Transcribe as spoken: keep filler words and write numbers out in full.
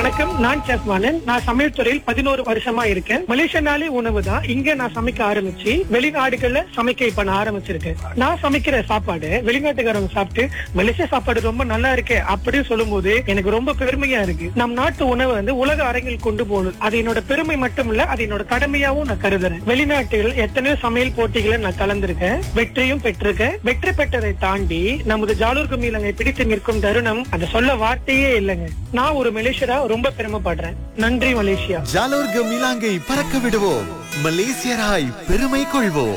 வணக்கம், நான் செஃப்வானன். நான் சமையல் துறையில் பதினோரு வருஷமா இருக்கேன். மலேசியனாலே உணவு தான் இங்க நான் சமைக்க ஆரம்பிச்சு வெளிநாடுகள்ல சமைக்க இப்ப நான் ஆரம்பிச்சிருக்கேன். நான் சமைக்கிற சாப்பாடு வெளிநாட்டுக்காரங்க சாப்பிட்டு மலேசியா சாப்பாடு ரொம்ப நல்லா இருக்கு அப்படின்னு சொல்லும் போது எனக்கு ரொம்ப பெருமையா இருக்கு. நம் நாட்டு உணவை வந்து உலக அரங்கில் கொண்டு போகணும். அது என்னோட பெருமை மட்டும் இல்ல, அது என்னோட கடமையாவும் நான் கருதுறேன். வெளிநாட்டுகள் எத்தனையோ சமையல் போட்டிகளை நான் கலந்திருக்கேன், வெற்றியும் பெற்றிருக்கேன். வெற்றி பெற்றதை தாண்டி நமது ஜாலூர் குமிழங்கை பிடித்து நிற்கும் தருணம் அதை சொல்ல வார்த்தையே இல்லைங்க. நான் ஒரு மலேசியரா ரொம்ப பெருமைப்படுறேன். நன்றி மலேசியா. ஜாலோர் கமிலாங்கை பறக்க விடுவோம், மலேசியராய் பெருமை கொள்வோம்.